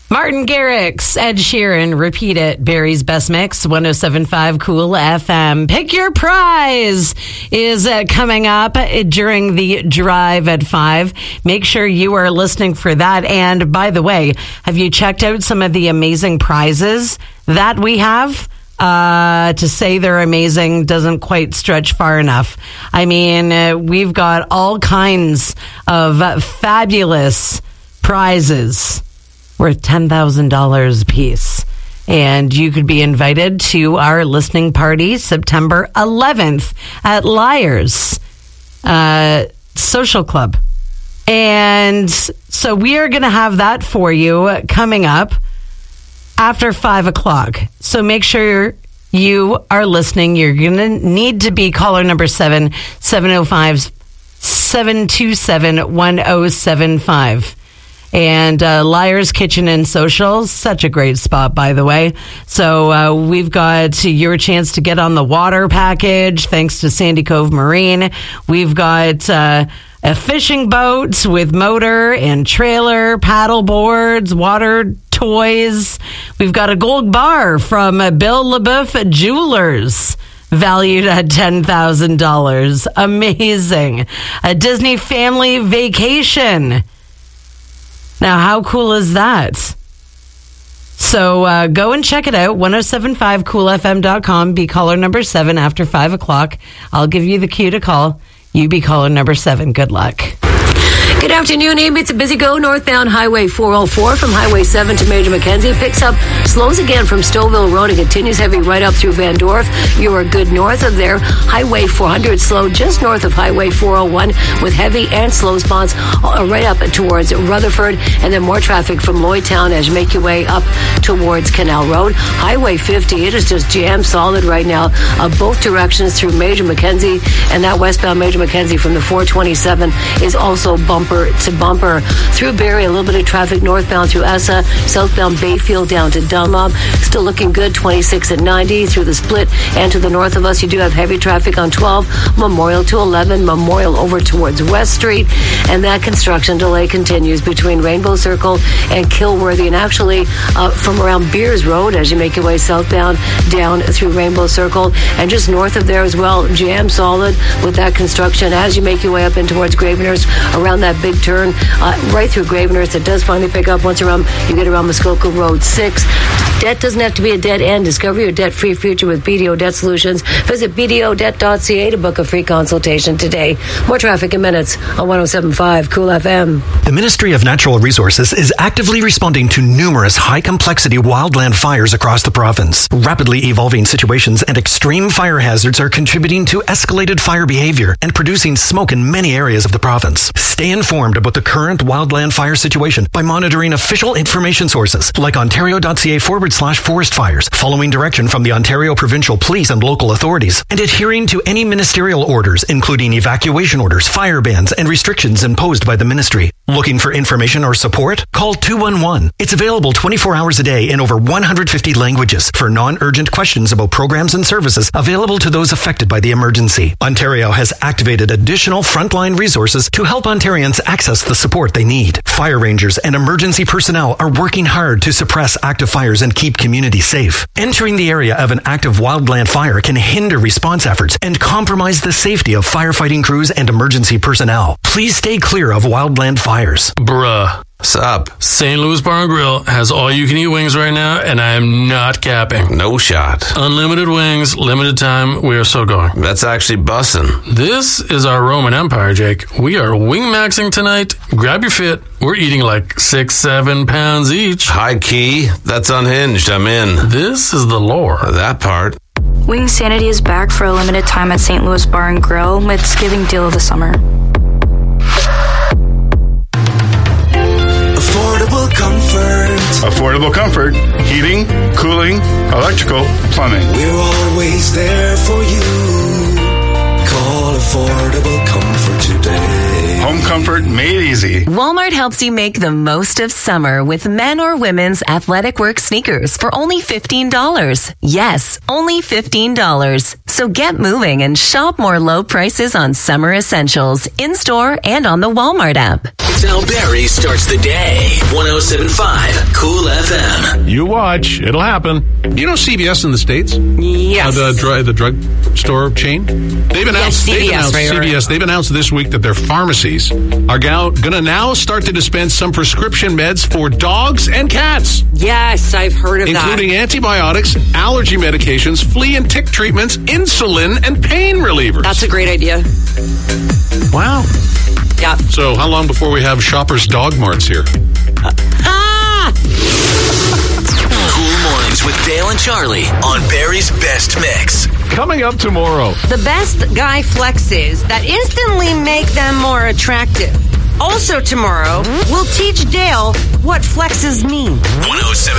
Martin Garrix, Ed Sheeran, Repeat It, Barry's Best Mix, 107.5 Cool FM. Pick Your Prize is coming up during the drive at 5. Make sure you are listening for that. And by the way, have you checked out some of the amazing prizes that we have? To say they're amazing doesn't quite stretch far enough. I mean, we've got all kinds of fabulous prizes worth $10,000 apiece. And you could be invited to our listening party September 11th at Liars Social Club. And so we are going to have that for you coming up after 5 o'clock. So make sure you are listening. You're going to need to be caller number 7, 705-727-1075. And Liar's Kitchen and Social, such a great spot, by the way. So we've got your chance to get on the water package, thanks to Sandy Cove Marine. We've got a fishing boat with motor and trailer, paddle boards, water toys. We've got a gold bar from Bill LaBeouf Jewelers, valued at $10,000. Amazing. A Disney family vacation. Now, how cool is that? So go and check it out, 1075coolfm.com. Be caller number 7 after 5 o'clock. I'll give you the cue to call. You be caller number 7. Good luck. Good afternoon, Amy. It's a busy go northbound Highway 404 from Highway 7 to Major Mackenzie. Picks up, slows again from Stouffville Road and continues heavy right up through Van Dorp. You are good north of there. Highway 400 slow just north of Highway 401 with heavy and slow spots right up towards Rutherford, and then more traffic from Lloydtown as you make your way up towards Canal Road. Highway 50, it is just jammed solid right now, both directions through Major Mackenzie, and that westbound Major Mackenzie from the 427 is also bumper to bumper through Barrie. A little bit of traffic northbound through Essa, southbound Bayfield down to Dunlop. Still looking good, 26 at 90 through the split and to the north of us. You do have heavy traffic on 12, Memorial to 11, Memorial over towards West Street, and that construction delay continues between Rainbow Circle and Kilworthy, and actually from around Beers Road as you make your way southbound down through Rainbow Circle, and just north of there as well, jam solid with that construction as you make your way up in towards Gravenhurst around that big turn right through Gravenhurst. It does finally pick up once around you get around Muskoka Road 6. Debt doesn't have to be a dead end. Discover your debt-free future with BDO Debt Solutions. Visit bdodebt.ca to book a free consultation today. More traffic in minutes on 107.5 Cool FM. The Ministry of Natural Resources is actively responding to numerous high-complexity wildland fires across the province. Rapidly evolving situations and extreme fire hazards are contributing to escalated fire behavior and producing smoke in many areas of the province. Stay informed about the current wildland fire situation by monitoring official information sources like ontario.ca/forest fires, following direction from the Ontario Provincial Police and local authorities, and adhering to any ministerial orders, including evacuation orders, fire bans, and restrictions imposed by the ministry. Looking for information or support? Call 211. It's available 24 hours a day in over 150 languages for non-urgent questions about programs and services available to those affected by the emergency. Ontario has activated additional frontline resources to help Ontarians access the support they need. Fire rangers and emergency personnel are working hard to suppress active fires and keep communities safe. Entering the area of an active wildland fire can hinder response efforts and compromise the safety of firefighting crews and emergency personnel. Please stay clear of wildland fires. Bruh. Sup? St. Louis Bar and Grill has all-you-can-eat wings right now, and I am not capping. No shot. Unlimited wings, limited time, we are so going. That's actually bussin'. This is our Roman Empire, Jake. We are wing-maxing tonight. Grab your fit. We're eating like 6-7 pounds each. High key? That's unhinged. I'm in. This is the lore. That part. Wing Sanity is back for a limited time at St. Louis Bar and Grill with Thanksgiving deal of the summer. Affordable comfort, heating, cooling, electrical, plumbing. We're always there for you. Call Affordable Comfort today. Home comfort made easy. Walmart helps you make the most of summer with men or women's athletic work sneakers for only $15. Yes, only $15. So get moving and shop more low prices on summer essentials in-store and on the Walmart app. That's how Barry starts the day. 107.5 Cool FM. You watch. It'll happen. You know CVS in the States? Yes. The drugstore chain? They've announced, CVS. They've announced this week that their pharmacies are going to now start to dispense some prescription meds for dogs and cats. Yes, I've heard of including antibiotics, allergy medications, flea and tick treatments, insulin, and pain relievers. That's a great idea. Wow. Yeah. So how long before we have Shoppers Dog Marts here? Cool Mornings with Dale and Charlie on Barry's Best Mix. Coming up tomorrow. The best guy flexes that instantly make them more attractive. Also tomorrow, we'll teach Dale what flexes mean. 107.5